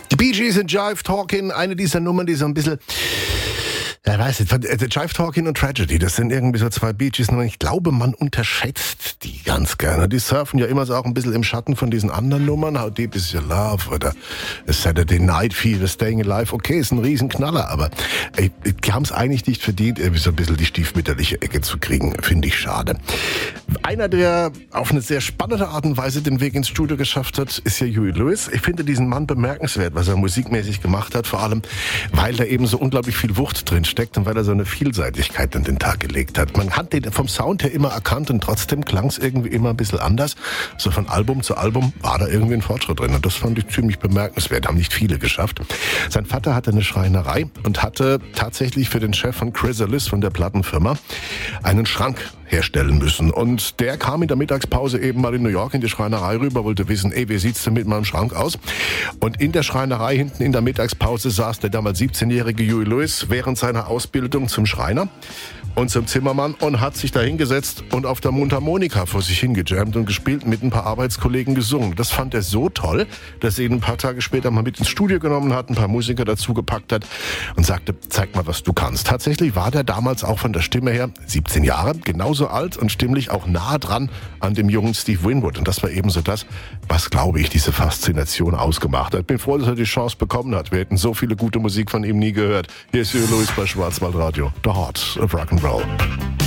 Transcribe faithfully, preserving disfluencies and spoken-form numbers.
Die Bee Gees und Jive Talking, eine dieser Nummern, die so ein bisschen... Ja, weiß nicht, Jive Talking und Tragedy, das sind irgendwie so zwei Bee Gees, und ich glaube, man unterschätzt die ganz gerne. Die surfen ja immer so auch ein bisschen im Schatten von diesen anderen Nummern, How Deep Is Your Love oder Saturday Night Fever, Staying Alive, okay, ist ein Riesenknaller, aber ey, die haben es eigentlich nicht verdient, irgendwie so ein bisschen die stiefmütterliche Ecke zu kriegen, finde ich schade. Einer, der auf eine sehr spannende Art und Weise den Weg ins Studio geschafft hat, ist ja Huey Lewis. Ich finde diesen Mann bemerkenswert, was er musikmäßig gemacht hat, vor allem, weil da eben so unglaublich viel Wucht drin steckt und weil er so eine Vielseitigkeit an den Tag gelegt hat. Man hat den vom Sound her immer erkannt und trotzdem klang es irgendwie immer ein bisschen anders. So von Album zu Album war da irgendwie ein Fortschritt drin und das fand ich ziemlich bemerkenswert, haben nicht viele geschafft. Sein Vater hatte eine Schreinerei und hatte tatsächlich für den Chef von Chrysalis, von der Plattenfirma, einen Schrank herstellen müssen. Und der kam in der Mittagspause eben mal in New York in die Schreinerei rüber, wollte wissen, ey, wie sieht's denn mit meinem Schrank aus? Und in der Schreinerei hinten in der Mittagspause saß der damals siebzehnjährige Huey Lewis während seiner Ausbildung zum Schreiner und zum Zimmermann und hat sich da hingesetzt und auf der Mundharmonika vor sich hingejammt und gespielt, mit ein paar Arbeitskollegen gesungen. Das fand er so toll, dass er ihn ein paar Tage später mal mit ins Studio genommen hat, ein paar Musiker dazu gepackt hat und sagte, zeig mal, was du kannst. Tatsächlich war der damals auch von der Stimme her, siebzehn Jahre, genauso alt und stimmlich auch nah dran an dem jungen Steve Winwood. Und das war ebenso das, was, glaube ich, diese Faszination ausgemacht hat. Ich bin froh, dass er die Chance bekommen hat. Wir hätten so viele gute Musik von ihm nie gehört. Hier ist Huey Lewis bei Schwarzwaldradio. The Heart of Rock'n'Roll.